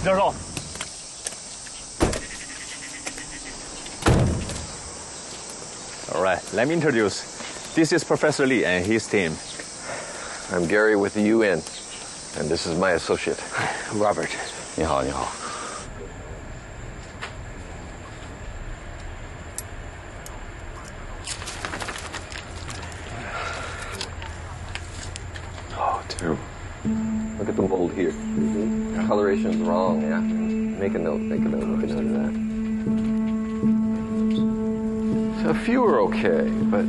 教授。All right, let me introduce. This is Professor Lee and his team. I'm Gary with the UN, and this is my associate, Robert. 你好，你好。 Oh, terrible. Look at the mold here. The coloration's wrong, yeah? Make a note, make a note of that. So a few are okay, but...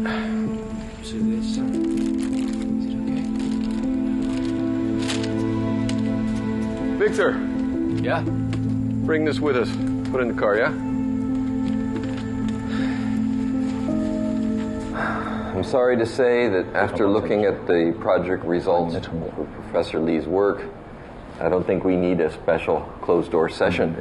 Victor. Yeah? Bring this with us. Put it in the car, yeah? I'm sorry to say that after looking at the project results for Professor Lee's work, I don't think we need a special closed-door session.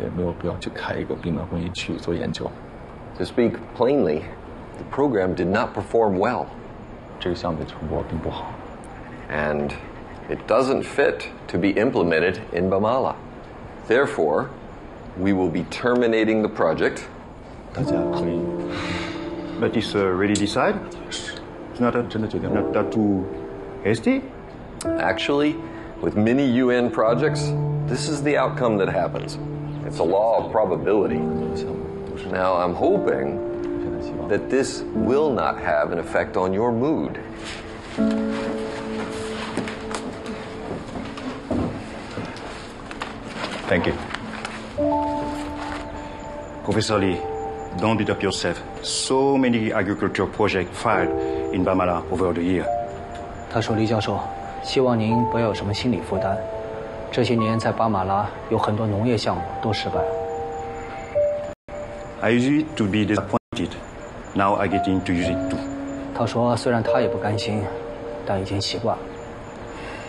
To speak plainly, the program did not perform well. And it doesn't fit to be implemented in Bamala. Therefore, we will be terminating the project. But it's already decided? It's not that too hasty? Actually, with many UN projects, this is the outcome that happens. It's a law of probability. Now, I'm hoping that this will not have an effect on your mood. Thank you. Professor Lee, don't beat up yourself. So many agriculture projects failed in Bamala over the year. 他说：“李教授，希望您不要有什么心理负担。这些年在巴马拉有很多农业项目都失败了。” I used to be disappointed. Now I get to use it too. 他说：“虽然他也不甘心，但已经习惯了。”